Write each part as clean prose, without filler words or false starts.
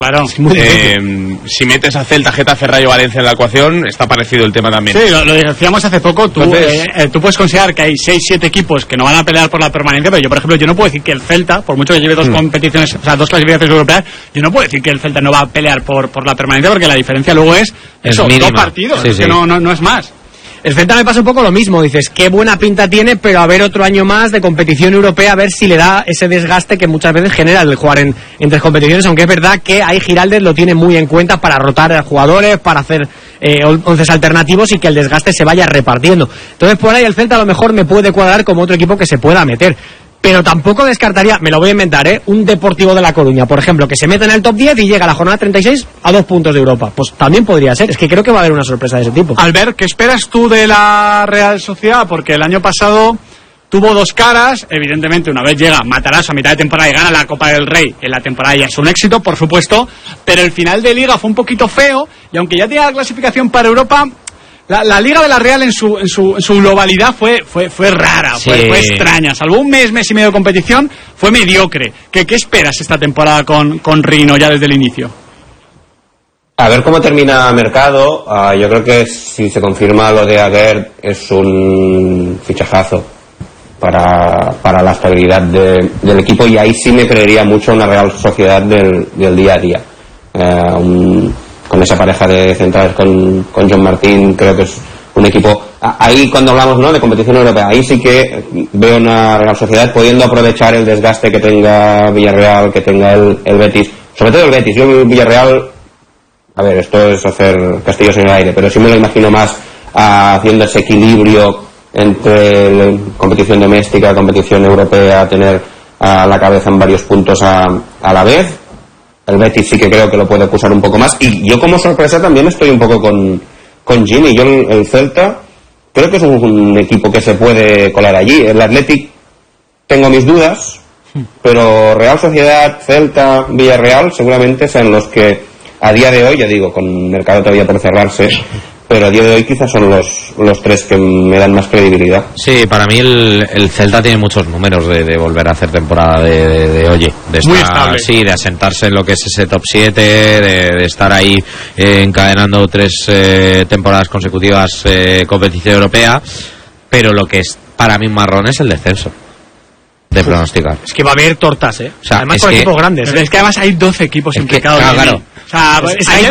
Claro. Si metes a Celta, Getafe, Rayo, Valencia en la ecuación, está parecido el tema también. Sí, lo decíamos hace poco. Tú puedes considerar que hay 6-7 equipos que no van a pelear por la permanencia, pero yo, por ejemplo, yo no puedo decir que el Celta, por mucho que lleve dos competiciones, o sea, 2 clasificaciones europeas, yo no puedo decir que el Celta no va a pelear por la permanencia, porque la diferencia luego es eso, 2 partidos, que no es más. El Celta me pasa un poco lo mismo, dices, qué buena pinta tiene, pero a ver otro año más de competición europea, a ver si le da ese desgaste que muchas veces genera el jugar en 3 competiciones, aunque es verdad que ahí Giraldez lo tiene muy en cuenta para rotar a jugadores, para hacer 11 alternativos y que el desgaste se vaya repartiendo. Entonces por ahí el Celta a lo mejor me puede cuadrar como otro equipo que se pueda meter. Pero tampoco descartaría, me lo voy a inventar, un Deportivo de La Coruña, por ejemplo, que se meta en el top 10 y llega a la jornada 36 a 2 puntos de Europa. Pues también podría ser, es que creo que va a haber una sorpresa de ese tipo. Albert, ¿qué esperas tú de la Real Sociedad? Porque el año pasado tuvo 2 caras, evidentemente una vez llega Matarazzo a mitad de temporada y gana la Copa del Rey, en la temporada ya es un éxito, por supuesto, pero el final de Liga fue un poquito feo, y aunque ya tenía la clasificación para Europa... La Liga de la Real en su globalidad fue rara, fue extraña. Salvo un mes y medio de competición, fue mediocre. ¿Qué esperas esta temporada con Rino ya desde el inicio? A ver cómo termina mercado. Yo creo que si se confirma lo de Aguerd es un fichajazo para la estabilidad del equipo, y ahí sí me creería mucho una Real Sociedad del día a día. Con esa pareja de centrales con John Martín, creo que es un equipo... Ahí cuando hablamos, ¿no?, de competición europea, ahí sí que veo una Real Sociedad pudiendo aprovechar el desgaste que tenga Villarreal, que tenga el Betis, sobre todo el Betis. Yo el Villarreal, a ver, esto es hacer castillos en el aire, pero sí me lo imagino más haciendo ese equilibrio entre competición doméstica, competición europea, tener a la cabeza en varios puntos a la vez. El Betis sí que creo que lo puede acusar un poco más, y yo como sorpresa también estoy un poco con Jimmy. Yo el Celta creo que es un equipo que se puede colar allí. El Athletic tengo mis dudas, pero Real Sociedad, Celta, Villarreal seguramente sean los que a día de hoy, ya digo, con mercado todavía por cerrarse, pero a día de hoy quizás son los 3 que me dan más credibilidad. Sí, para mí el Celta tiene muchos números de volver a hacer temporada de estar, muy estable. Sí, de asentarse en lo que es ese top 7, de estar ahí encadenando 3 temporadas consecutivas competición europea, pero lo que es para mí marrón es el descenso. De pronosticar. Es que va a haber tortas, O sea, además con equipos grandes. Pero es que además hay 12 equipos implicados. Claro. O sea,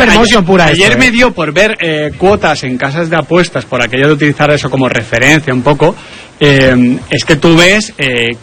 ayer me dio por ver cuotas en casas de apuestas, por aquello de utilizar eso como referencia un poco. Es que tú ves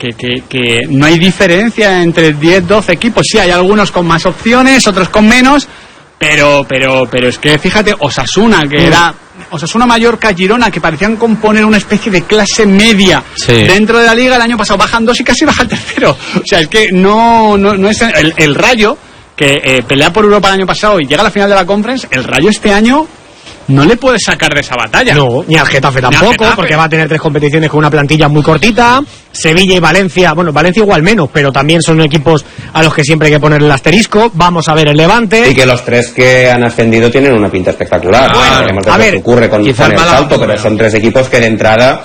que no hay diferencia entre 10-12 equipos. Sí, hay algunos con más opciones, otros con menos, pero es que fíjate, Osasuna, que era Osasuna, Mallorca, Girona, que parecían componer una especie de clase media dentro de la liga, el año pasado bajan 2 y casi baja el tercero. O sea, es que no es el Rayo, que pelea por Europa el año pasado y llega a la final de la Conference. El Rayo este año no le puede sacar de esa batalla. No, ni al Getafe tampoco, porque va a tener 3 competiciones con una plantilla muy cortita. Sevilla y Valencia, bueno, Valencia igual menos, pero también son equipos a los que siempre hay que poner el asterisco. Vamos a ver el Levante. Y que los 3 que han ascendido tienen una pinta espectacular. Bueno, a ver, ocurre con el salto, pero son 3 equipos que de entrada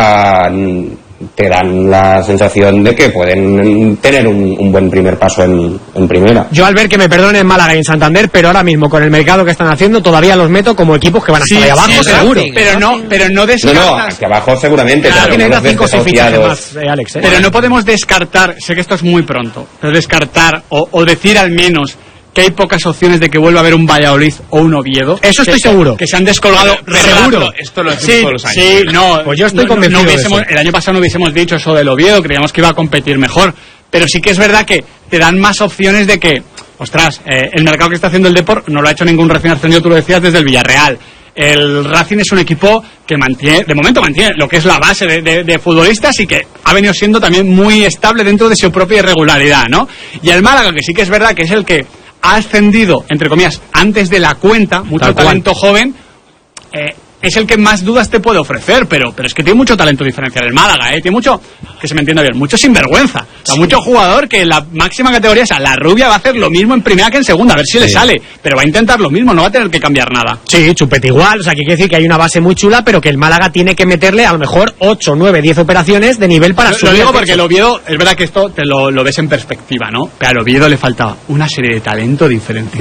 te dan la sensación de que pueden tener un buen primer paso en primera. Yo, al ver que me perdonen Málaga y en Santander, pero ahora mismo con el mercado que están haciendo todavía los meto como equipos que van a estar ahí abajo, seguro. Pero no descartas. No, aquí abajo seguramente. Claro, tiene 5 o 6 fichajes más, Alex. Pero no podemos descartar, sé que esto es muy pronto, pero descartar o decir al menos que hay pocas opciones de que vuelva a haber un Valladolid o un Oviedo. Eso estoy seguro. Que se han descolgado. Seguro. Esto lo decimos todos los años. Sí, no. Pues yo estoy convencido de eso. El año pasado no hubiésemos dicho eso del Oviedo, creíamos que iba a competir mejor. Pero sí que es verdad que te dan más opciones de que, ostras, el mercado que está haciendo el Depor no lo ha hecho ningún recién ascendido, tú lo decías, desde el Villarreal. El Racing es un equipo que de momento mantiene lo que es la base de futbolistas y que ha venido siendo también muy estable dentro de su propia irregularidad, ¿no? Y el Málaga, que sí que es verdad que es el que ha ascendido, entre comillas, antes de la cuenta, mucho talento joven, es el que más dudas te puede ofrecer, pero es que tiene mucho talento diferencial el Málaga, tiene mucho, que se me entienda bien, mucho sinvergüenza, o sea, mucho jugador que en la máxima categoría, o sea, la Rubia va a hacer lo mismo en primera que en segunda, a ver si le sale, pero va a intentar lo mismo, no va a tener que cambiar nada. Sí, Chupete igual, o sea, que quiere decir que hay una base muy chula, pero que el Málaga tiene que meterle a lo mejor 8, 9, 10 operaciones de nivel para subir. Lo digo porque el Oviedo, es verdad que esto te lo ves en perspectiva, ¿no? Pero al Oviedo le faltaba una serie de talento diferencial.